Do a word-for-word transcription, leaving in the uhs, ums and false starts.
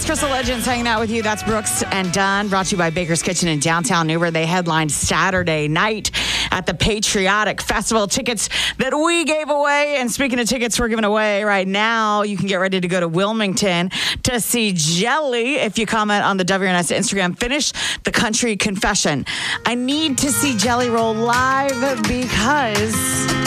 Crystal Legends hanging out with you. That's Brooks and Dunn, brought to you by Baker's Kitchen in downtown Newbern. They headlined Saturday night at the Patriotic Festival. Tickets that we gave away. And speaking of tickets we're giving away right now, you can get ready to go to Wilmington to see Jelly. If you comment on the W N S Instagram, finish the country confession. I need to see Jelly Roll live because